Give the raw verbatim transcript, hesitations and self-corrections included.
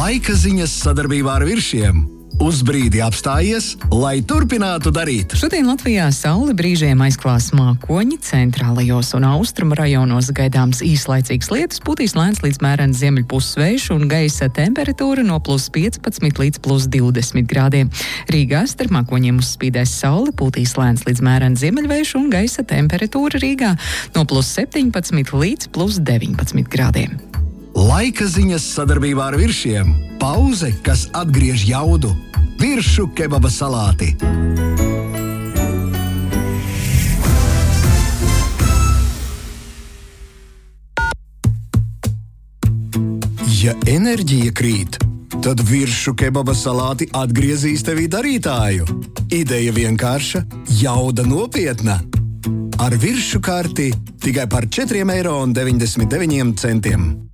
Laika ziņas sadarbībā ar Viršiem. Uz brīdi apstājies, lai turpinātu darīt. Šodien Latvijā saule brīžiem aizklās mākoņi, centrālajos un austrumu rajonos gaidāms īslaicīgs lietus, pūtīs lēns līdz mērens ziemeļpuses vējš un gaisa temperatūra no plus piecpadsmit līdz plus divdesmit grādiem. Rīgā starp mākoņiem uzspīdēs saule, pūtīs lēns līdz mērens ziemeļvējš un gaisa temperatūra Rīgā no plus septiņpadsmit līdz plus deviņpadsmit grādiem. Laika ziņas sadarbībā ar Viršiem. Pauze, kas atgriež jaudu. Viršu kebaba salāti. Ja enerģija krīt, tad Viršu kebaba salāti atgriezīs tevī darītāju. Ideja vienkārša, jauda nopietna. Ar Viršu karti tikai par četriem eiro un deviņdesmit deviņiem centiem.